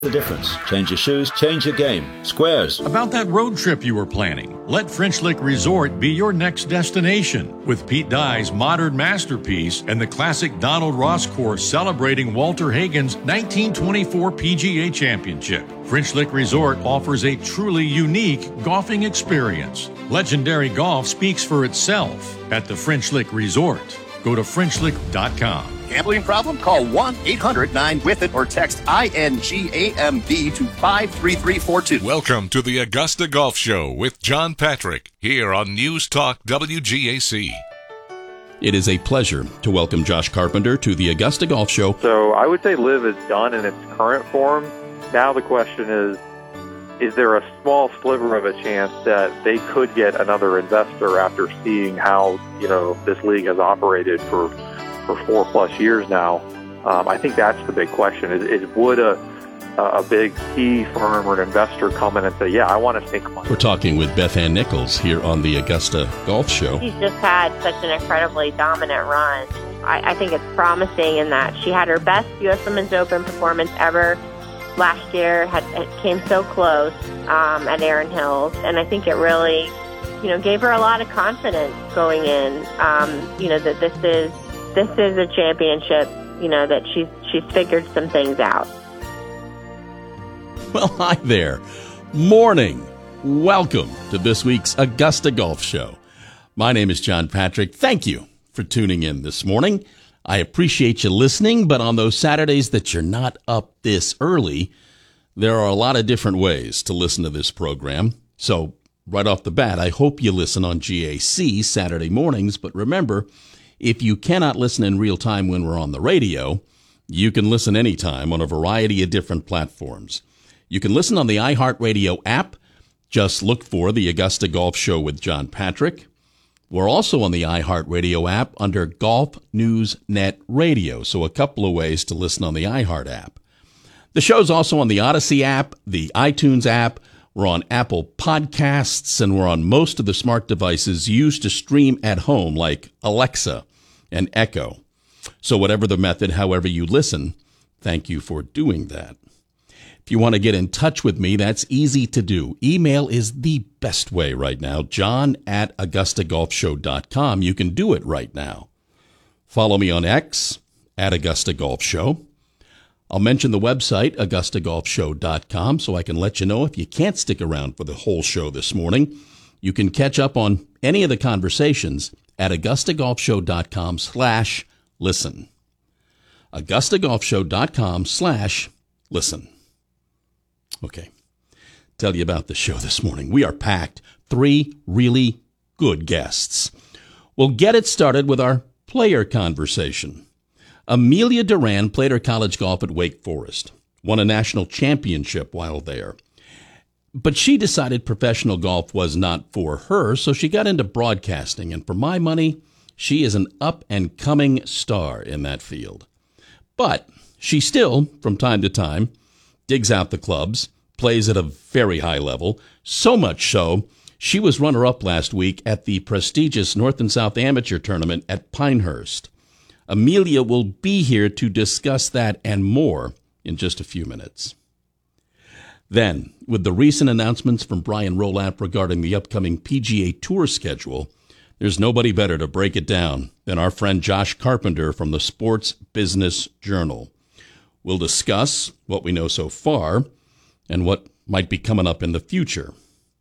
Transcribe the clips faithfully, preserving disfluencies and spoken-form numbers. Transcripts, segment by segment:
The difference. Change your shoes, change your game. Squares. About that road trip you were planning, let French Lick Resort be your next destination. With Pete Dye's modern masterpiece and the classic Donald Ross course celebrating Walter Hagen's nineteen twenty-four P G A Championship, French Lick Resort offers a truly unique golfing experience. Legendary golf speaks for itself at the French Lick Resort. Go to French Lick dot com. Gambling problem? Call one eight hundred nine with it or text I N G A M B to five three three four two. Welcome to the Augusta Golf Show with John Patrick here on News Talk W G A C. It is a pleasure to welcome Josh Carpenter to the Augusta Golf Show. So I would say Live is done in its current form. Now the question is, is there a small sliver of a chance that they could get another investor after seeing how, you know, this league has operated for for four plus years now? Um, I think that's the big question. Is, is would a a big key firm or an investor come in and say, yeah, I want to sink money? We're talking with Beth Ann Nichols here on the Augusta Golf Show. She's just had such an incredibly dominant run. I, I think it's promising in that she had her best U S Women's Open performance ever last year, had it came so close um, at Erin Hills, and I think it really, you know, gave her a lot of confidence going in. Um, you know, that this is this is a championship. You know, that she's she's figured some things out. Well, hi there. Morning. Welcome to this week's Augusta Golf Show. My name is John Patrick. Thank you for tuning in this morning. I appreciate you listening, but on those Saturdays that you're not up this early, there are a lot of different ways to listen to this program. So right off the bat, I hope you listen on G A C Saturday mornings. But remember, if you cannot listen in real time when we're on the radio, you can listen anytime on a variety of different platforms. You can listen on the iHeartRadio app. Just look for the Augusta Golf Show with John Patrick. We're also on the iHeartRadio app under Golf News Net Radio, so a couple of ways to listen on the iHeart app. The show's also on the Odyssey app, the iTunes app. We're on Apple Podcasts, and we're on most of the smart devices used to stream at home, like Alexa and Echo. So whatever the method, however you listen, thank you for doing that. If you want to get in touch with me, that's easy to do. Email is the best way right now, john at augusta golf show dot com. You can do it right now. Follow me on X, at Augusta Golf Show. I'll mention the website, augusta golf show dot com, so I can let you know if you can't stick around for the whole show this morning. You can catch up on any of the conversations at augusta golf show dot com slash listen. augusta golf show dot com slash listen. Okay, tell you about the show this morning. We are packed. Three really good guests. We'll get it started with our player conversation. Amelia Duran played her college golf at Wake Forest, won a national championship while there. But she decided professional golf was not for her, so she got into broadcasting. And for my money, she is an up-and-coming star in that field. But she still, from time to time, digs out the clubs, plays at a very high level, so much so, she was runner-up last week at the prestigious North and South Amateur Tournament at Pinehurst. Amelia will be here to discuss that and more in just a few minutes. Then, with the recent announcements from Brian Rolapp regarding the upcoming P G A Tour schedule, there's nobody better to break it down than our friend Josh Carpenter from the Sports Business Journal. We'll discuss what we know so far and what might be coming up in the future.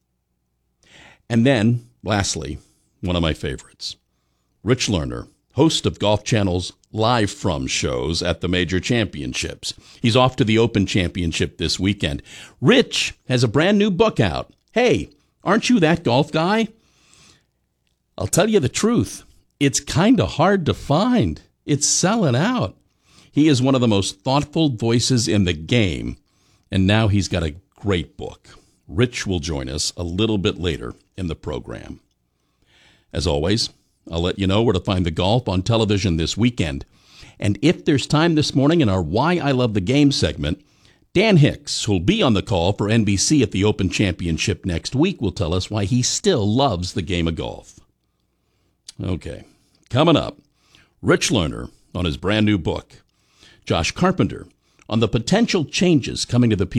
And then, lastly, one of my favorites, Rich Lerner, host of Golf Channel's Live From shows at the major championships. He's off to the Open Championship this weekend. Rich has a brand new book out. Hey, aren't you that golf guy? I'll tell you the truth. It's kind of hard to find. It's selling out. He is one of the most thoughtful voices in the game, and now he's got a great book. Rich will join us a little bit later in the program. As always, I'll let you know where to find the golf on television this weekend. And if there's time this morning in our Why I Love the Game segment, Dan Hicks, who'll be on the call for N B C at the Open Championship next week, will tell us why he still loves the game of golf. Okay, coming up, Rich Lerner on his brand new book. Josh Carpenter on the potential changes coming to the